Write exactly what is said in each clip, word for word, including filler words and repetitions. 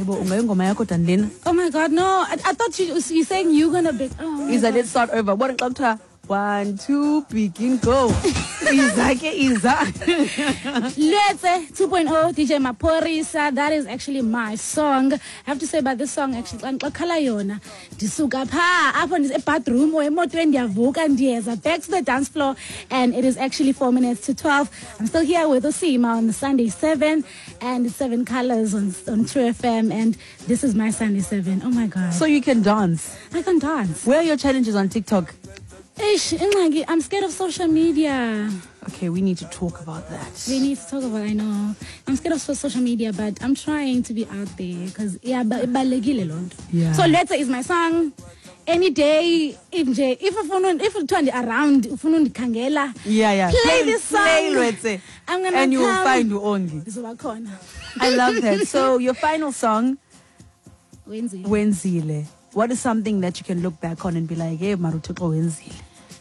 Yebo, ungayingoma yakho Dandlina. Oh my God, no! I, I thought you you saying you gonna be. Oh Iza, let's start over. What a one, two, begin, go. Iza, ke Iza. Let's say two point oh D J Maphorisa. That is actually my song. I have to say about this song actually. Ngixakhala yona. Ndisuka pha apho ndise bathroom or emotweni ndiyavuka ndiyeza back to the dance floor, and it is actually four minutes to twelve. I'm still here with Osima on the Sunday seven and it's Seven Colors on on True F M, and this is my Sunday seven. Oh my God. So you can dance. I can dance. Where are your challenges on TikTok? Ish, I'm scared of social media. Okay, we need to talk about that. We need to talk about I know. I'm scared of social media, but I'm trying to be out there because yeah, yeah. So Letter is my song. Any day, if if if if turn around, if kangela, yeah, yeah, play, play this song. Play, I'm gonna and you will find you only. I love that. So your final song, Wenzile. Wenzile. What is something that you can look back on and be like, hey, Marutuko Wenzile?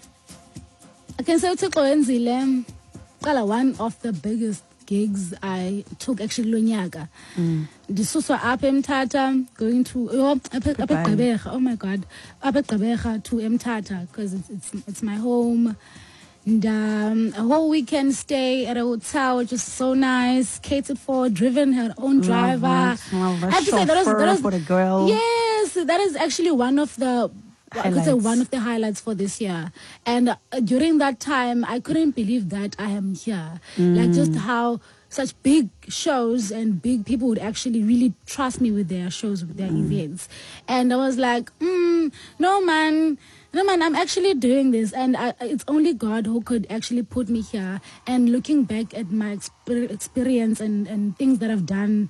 I can say Utuko Wenzile, one of the biggest gigs I took actually Lonyaka. Disuso up Mtata, going to oh, oh my God, up to Mtata because it's, it's it's my home. And um, a whole weekend stay at a hotel, which is so nice, catered for, driven her own driver. Love that. Love that. I have to say that was, that was for the girl. Yes, that is actually one of the I could say one of the highlights for this year. And uh, during that time, I couldn't believe that I am here. Mm. Like just how such big shows and big people would actually really trust me with their shows, with their mm. events. And I was like, mm, no, man. No, man, I'm actually doing this. And I, it's only God who could actually put me here. And looking back at my exper- experience and, and things that I've done,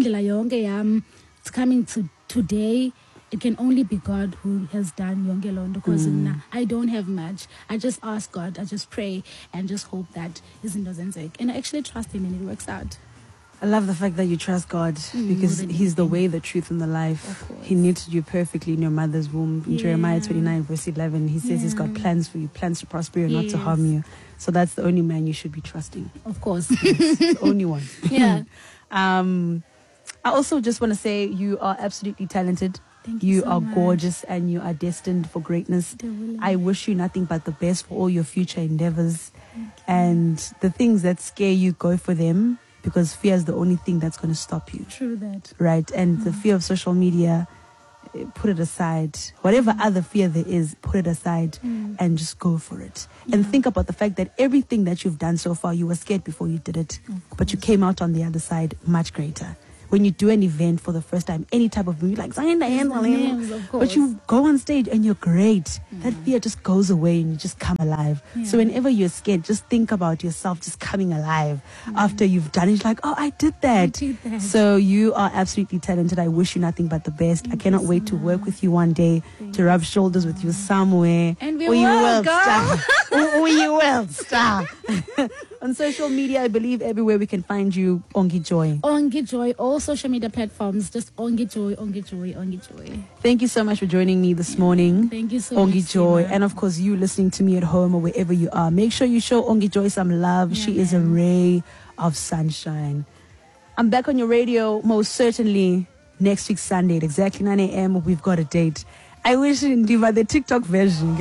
it's coming to today. It can only be God who has done Yonke Londo because mm. I don't have much. I just ask God, I just pray and just hope that his doesn't take. And I actually trust him and it works out. I love the fact that you trust God mm, because he's the way, the truth, and the life. He knitted you perfectly in your mother's womb. In yeah. Jeremiah twenty-nine verse eleven, he says yeah. he's got plans for you, plans to prosper you, yes. not to harm you. So that's the only man you should be trusting. Of course. Yes, the only one. Yeah. um, I also just want to say you are absolutely talented. Thank you, you so are much. gorgeous and you are destined for greatness. I wish you nothing but the best for all your future endeavors. And the things that scare you, go for them because fear is the only thing that's going to stop you. True that. Right? And mm. the fear of social media, put it aside. Whatever mm. other fear there is, put it aside mm. and just go for it. Yeah. And think about the fact that everything that you've done so far, you were scared before you did it. But you came out on the other side much greater. When you do an event for the first time, any type of movie, like names, but you go on stage and you're great. Mm. That fear just goes away and you just come alive. Yeah. So whenever you're scared, just think about yourself just coming alive mm. after you've done it. You're like, oh, I did that. I did that. So you are absolutely talented. I wish you nothing but the best. Thank I cannot so wait to work much. with you one day, Thank to rub shoulders with you somewhere. And we or will, you will, girl. star. or, or you will, star. On social media, I believe everywhere we can find you, Ongi Joy. Ongi Joy, all social media platforms, just Ongi Joy, Ongi Joy, Ongi Joy. Thank you so much for joining me this morning. Thank you so Ongi much. Ongi Joy. Sima. And of course, you listening to me at home or wherever you are. Make sure you show Ongi Joy some love. Yeah, she man. is a ray of sunshine. I'm back on your radio, most certainly, next week, Sunday at exactly nine a.m. We've got a date. I wish you did the TikTok version.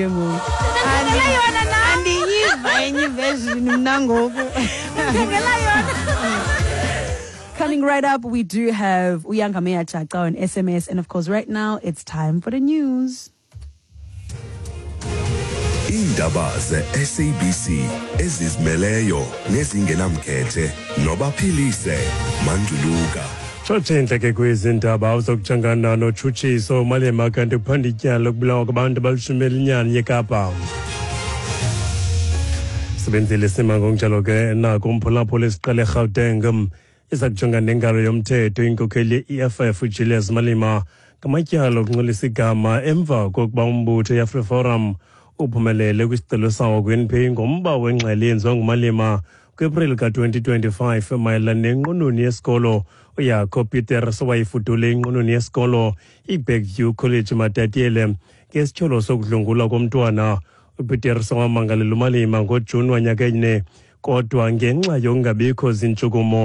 Coming right up, we do have Uyanga Mea Chaka on S M S. And of course, right now, it's time for the news. Indaba ze-S A B C ezizimeleyo nezingenamkhethe nobaphilise Manduluka. Tshotshenhle ke kwezindaba uzokujongana notshutshiso Malema kanti kuphanda ityala lokubulawa kwabantu abalishumi elinyani yeKapa. Sebenzile simango njalo ke nako umphulaphula esiqale eGauteng iza kujongana nengalo yomthetho inkokheli ye-E F F uJulius Malema ngamatyala okunxulisa igama emva kokuba umbutho ye-AfriForum uphumelele kwisicelo sawo kwi-N P ngomba wengxelo yenziwa nguMalema kwi-April ka twenty twenty-five mayelana nenqununu yesikolo uyakho Peter sowayifudule inqununu yesikolo iBakeview College Matatiele ngesitsholo sokudlungula komntwana. uPeter sowamangalela uMalema ngoJuni wanyaka enye kodwa ngenxa yokungabikho zintshukumo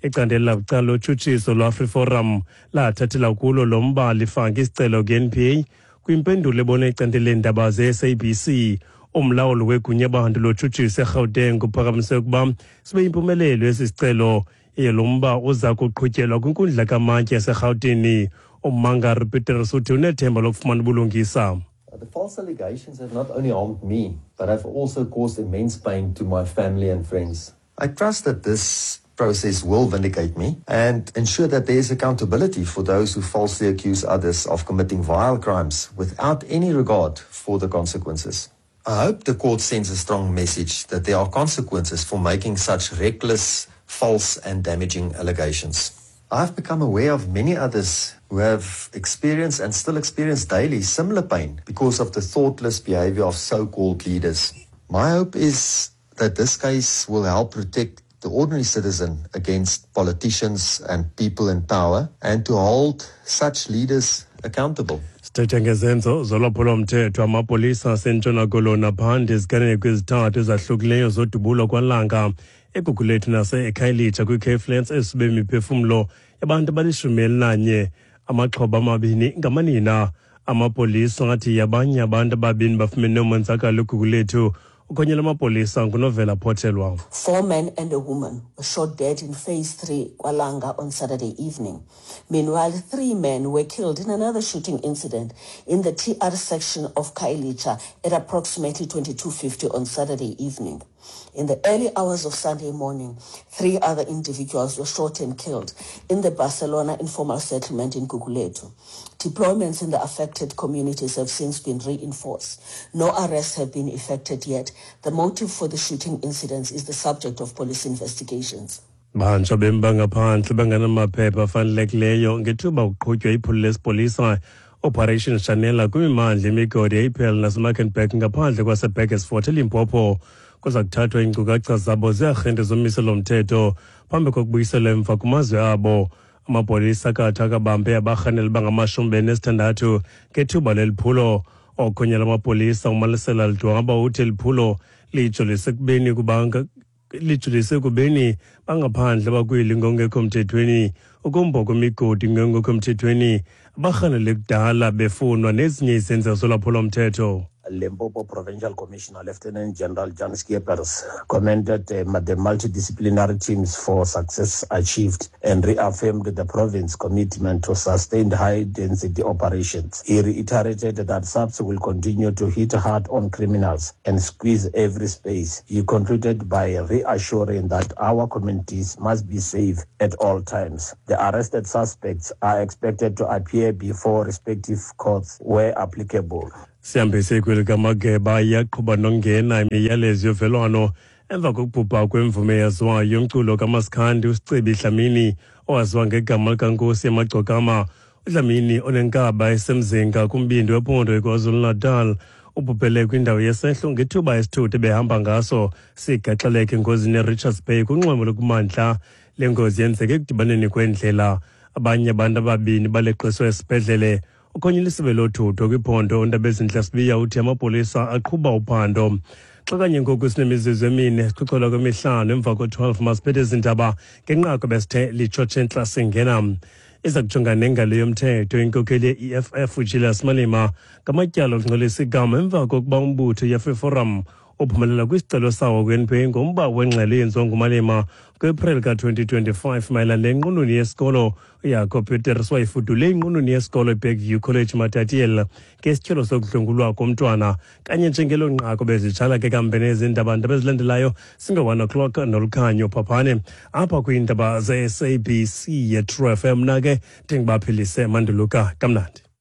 icandelo labucala lotshutshiso lwe-AfriForum lathathela kulo lo mba lifake isicelo ku-N P A kwimpendulo ebona icandelo leendaba ze-S A B C. Umlawuli wegunya abantu lotshutshiso eGauteng uphakamise ukuba sibe yimpumelelo esi sicelo iye lo mba uza kuqhutyelwa kwinkundla kamantyi yaseRhawutini. Ummangari Peter uthi unethemba lokufumana ubulungisa. The false allegations have not only harmed me, but have also caused immense pain to my family and friends. I trust that this process will vindicate me and ensure that there is accountability for those who falsely accuse others of committing vile crimes without any regard for the consequences. I hope the court sends a strong message that there are consequences for making such reckless, false and damaging allegations. I've become aware of many others who have experienced and still experience daily similar pain because of the thoughtless behavior of so-called leaders. My hope is that this case will help protect the ordinary citizen against politicians and people in power and to hold such leaders accountable. Sithethe ngezenzo zolwaphulomthetho amapolisa asentshona kolona phande ziganeko ezithathu ezahlukileyo zodubulo kwalanga eGugulethu nase-Khayelitsha kwi-Capelands esube imiphefumlo yabantu abalishumi elinanye. Amaxhoba amabini ngamanina. Amapolisa ngathi abanye abantu ababini bafumene umonzakalo eGugulethu. Ukonyela amapolisa nguNovela Phothelwa. Four men and a woman were shot dead in phase three Kwalanga on Saturday evening. Meanwhile, three men were killed in another shooting incident in the T R section of Khayelitsha at approximately twenty-two fifty on Saturday evening. In the early hours of Sunday morning, three other individuals were shot and killed in the Barcelona informal settlement in Gugulethu. Deployments in the affected communities have since been reinforced. No arrests have been effected yet. The motive for the shooting incidents is the subject of police investigations. Bantsha bemba ngaphandle banganamaphepha afanelekileyo ngethuba kuqhutywa iphulo lesipolisa Operation Chanela kwimimandla emigodi eIpel naseMarkenberg ngaphandle kwaseBurgersfort eLimpopo. Kuza kuthathwa iinkcukacha zabo zearhente zomiselo mthetho phambi kokubuyisela emva kumazwe abo. Amapolisa akathi akabambe abarhaneli bangamashumi anesithandathu ngethuba leliphulo. Okonyela amapolisa umalisela lidwaba uthi liphulo lijolise kubeni kubanga lijolise kubeni bangaphandle bakwili ngongekho mthethweni ukumbo kwemigodi ngongekho mthethweni abarhaneli kudala befunwa nezinye izenzo zolwaphulomthetho. Limpopo Provincial Commissioner Lieutenant General Jan Skeepers commended uh, the multidisciplinary teams for success achieved and reaffirmed the province's commitment to sustained high-density operations. He reiterated that S A P S will continue to hit hard on criminals and squeeze every space. He concluded by reassuring that our communities must be safe at all times. The arrested suspects are expected to appear before respective courts where applicable. Sihambise kwelikamageba yaqhuba nongena imiyalezo yovelwano emva kokubhubha kwemvume yaziwayo yomculo kaMasikhandi uSicebi Dlamini owaziwa ngegama likaNkosi eMagcokama. uDlamini onenkaba esemzinga kumbindi wephondo eKwaZulu-Natal ubhubhele kwindawo yesehlo ngethuba esithuthe behamba ngaso sigaxeleke engozini eRichards Bay kunxweme lokumantla. Le ngozi yenzeke ekudibaneni kwendlela. Abanye abantu ababini baleqiswa esibhedlele. Ukonyelisiwe lothutho kwiphondo uNdabezinhle Sibiya uthi amapolisa aqhuba uphando. Xa kanye ngoku sinemizuzu emine sixoxela kwemihlanu emva ko-twelve masiphethe izindaba ngenqako besithe litshotshe entla singena. Iza kujongana nengalo yomthetho inkokheli ye-E F F uJulius Malema ngamatyala okungcolisa igama emva kokuba umbutho ye-AfriForum uphumelela kwisicelo sawo ku-N P A ngomba wengxelo eyenziwa nguMalema kwi-April ka twenty twenty-five mayelana nenqununu yesikolo yakho Peter swayifudule inqununu yesikolo eBergview College Matatiele ngesityholo sokudlwengulwa komntwana kanye njengelo nqako bezitshala ke kambene ezindaba ndaba ezilandelayo singa-one o'clock nolukhanyo phaphane apha kwiindaba ze-S A B C ye-True F M. Mna ke ndingibaphilise Manduluka kamnandi.